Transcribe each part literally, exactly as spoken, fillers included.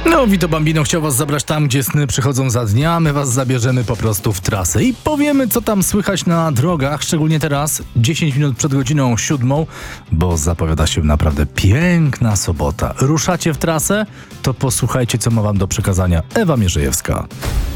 No, Vito Bambino chciał was zabrać tam, gdzie sny przychodzą za dnia, my was zabierzemy po prostu w trasę i powiemy, co tam słychać na drogach, szczególnie teraz, dziesięć minut przed godziną siódmą, bo zapowiada się naprawdę piękna sobota. Ruszacie w trasę? To posłuchajcie, co ma wam do przekazania Ewa Mierzejewska.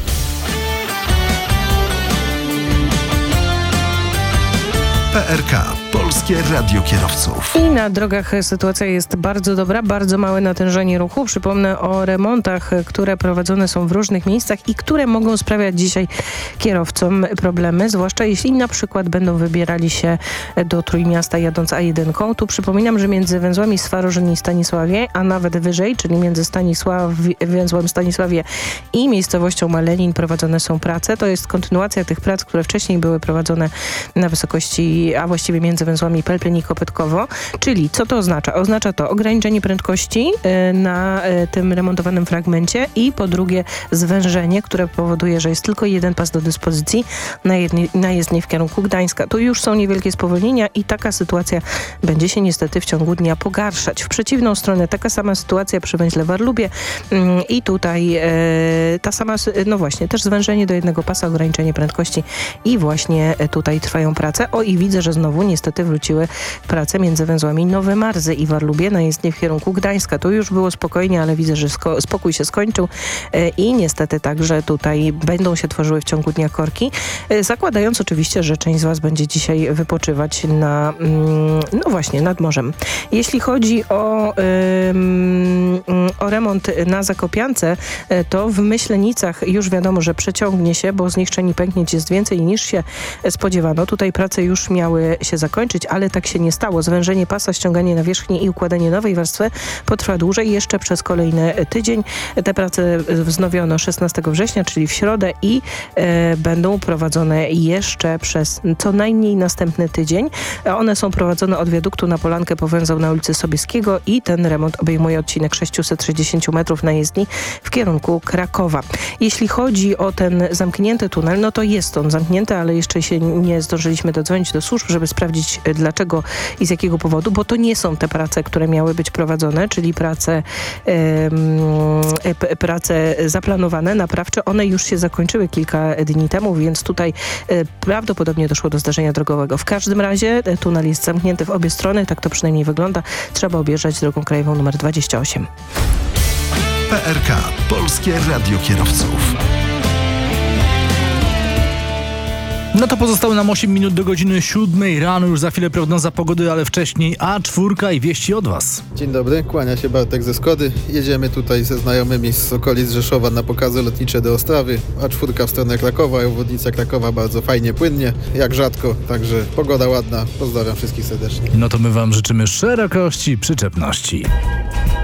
P R K. Polskie Radio Kierowców. I na drogach sytuacja jest bardzo dobra, bardzo małe natężenie ruchu. Przypomnę o remontach, które prowadzone są w różnych miejscach i które mogą sprawiać dzisiaj kierowcom problemy, zwłaszcza jeśli na przykład będą wybierali się do Trójmiasta jadąc A jeden. Tu przypominam, że między węzłami Swarożyn i Stanisławie, a nawet wyżej, czyli między Stanisław, węzłem Stanisławie i miejscowością Malenin prowadzone są prace. To jest kontynuacja tych prac, które wcześniej były prowadzone na wysokości, a właściwie między węzłami Pelplin i Kopytkowo. Czyli co to oznacza? Oznacza to ograniczenie prędkości y, na y, tym remontowanym fragmencie i po drugie zwężenie, które powoduje, że jest tylko jeden pas do dyspozycji na, jedni, na jezdni w kierunku Gdańska. Tu już są niewielkie spowolnienia i taka sytuacja będzie się niestety w ciągu dnia pogarszać. W przeciwną stronę taka sama sytuacja przy węźle Warlubie y, i tutaj y, ta sama, no właśnie, też zwężenie do jednego pasa, ograniczenie prędkości i właśnie tutaj trwają prace. O i widzę, że znowu niestety wróciły prace między węzłami Nowe Marzy i Warlubie na jezdni w kierunku Gdańska. Tu już było spokojnie, ale widzę, że sko- spokój się skończył e, i niestety także tutaj będą się tworzyły w ciągu dnia korki, e, zakładając oczywiście, że część z was będzie dzisiaj wypoczywać na, mm, no właśnie, nad morzem. Jeśli chodzi o, ym, o remont na Zakopiance, e, to w Myślenicach już wiadomo, że przeciągnie się, bo zniszczeń i pęknięć jest więcej niż się spodziewano. Tutaj prace już miały się zakończyć, ale tak się nie stało. Zwężenie pasa, ściąganie na wierzchnię i układanie nowej warstwy potrwa dłużej jeszcze przez kolejny tydzień. Te prace wznowiono szesnastego września, czyli w środę i e, będą prowadzone jeszcze przez co najmniej następny tydzień. One są prowadzone od wiaduktu na Polankę po węzeł na ulicy Sobieskiego i ten remont obejmuje odcinek sześćset sześćdziesiąt metrów na jezdni w kierunku Krakowa. Jeśli chodzi o ten zamknięty tunel, no to jest on zamknięty, ale jeszcze się nie zdążyliśmy dodzwonić do służb, żeby sprawdzić dlaczego i z jakiego powodu, bo to nie są te prace, które miały być prowadzone, czyli prace, e, p, prace zaplanowane, naprawcze. One już się zakończyły kilka dni temu, więc tutaj e, prawdopodobnie doszło do zdarzenia drogowego. W każdym razie e, tunel jest zamknięty w obie strony, tak to przynajmniej wygląda. Trzeba objeżdżać drogą krajową numer dwadzieścia osiem. P R K. Polskie Radio Kierowców. No to pozostało nam osiem minut do godziny siódmej rano, już za chwilę prognoza pogody, ale wcześniej A cztery i wieści od was. Dzień dobry, kłania się Bartek ze Skody. Jedziemy tutaj ze znajomymi z okolic Rzeszowa na pokazy lotnicze do Ostrawy. A cztery w stronę Krakowa, obwodnica Krakowa bardzo fajnie, płynnie, jak rzadko, także pogoda ładna. Pozdrawiam wszystkich serdecznie. No to my wam życzymy szerokości, przyczepności.